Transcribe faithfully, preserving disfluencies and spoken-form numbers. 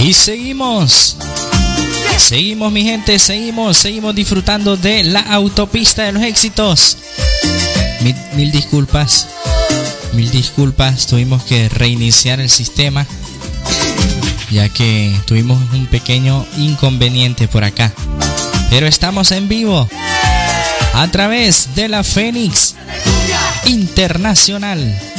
Y seguimos. Seguimos, mi gente, seguimos, seguimos disfrutando de la autopista de los éxitos. Mil, mil disculpas. Mil disculpas, tuvimos que reiniciar el sistema, ya que tuvimos un pequeño inconveniente por acá. Pero estamos en vivo a través de la Fénix Internacional.